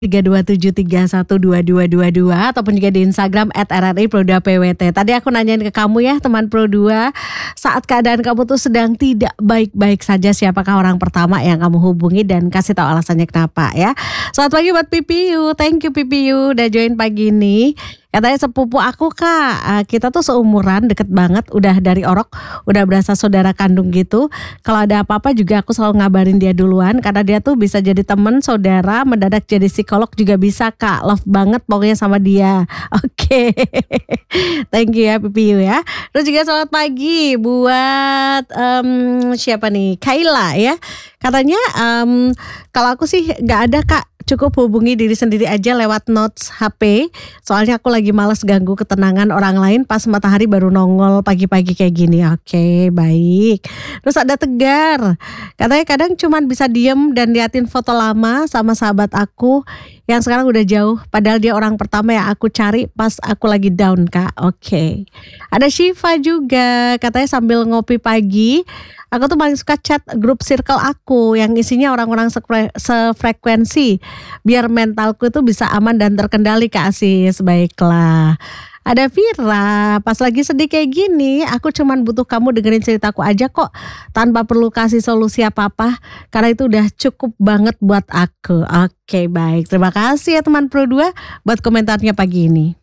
327312222 ataupun juga di Instagram @rri_pro2pwt. Tadi aku nanyain ke kamu ya teman Pro2, saat keadaan kamu tuh sedang tidak baik-baik saja, siapakah orang pertama yang kamu hubungi dan kasih tahu alasannya kenapa ya. Selamat pagi buat Pipiu, thank you Pipiu udah join pagi ini. Katanya sepupu aku kak, kita tuh seumuran deket banget, udah dari orok, udah berasa saudara kandung gitu. Kalau ada apa-apa juga aku selalu ngabarin dia duluan, karena dia tuh bisa jadi temen, saudara, mendadak jadi psikolog juga bisa kak. Love banget pokoknya sama dia. Oke, thank you ya Pipiu ya. Terus juga selamat pagi buat siapa nih, Kaila ya. Katanya kalau aku sih nggak ada kak, cukup hubungi diri sendiri aja lewat notes HP. Soalnya aku lagi males ganggu ketenangan orang lain pas matahari baru nongol pagi-pagi kayak gini. Oke, baik. Terus ada Tegar. Katanya kadang cuman bisa diem dan liatin foto lama sama sahabat aku yang sekarang udah jauh. Padahal dia orang pertama yang aku cari pas aku lagi down kak. Oke. Ada Shiva juga. Katanya sambil ngopi pagi, aku tuh paling suka chat grup circle aku yang isinya orang-orang sefrekuensi biar mentalku itu bisa aman dan terkendali Kak Asis. Baiklah. Ada Vira, pas lagi sedih kayak gini, aku cuman butuh kamu dengerin ceritaku aja kok, tanpa perlu kasih solusi apa-apa, karena itu udah cukup banget buat aku. Oke, baik. Terima kasih ya teman Pro2 buat komentarnya pagi ini.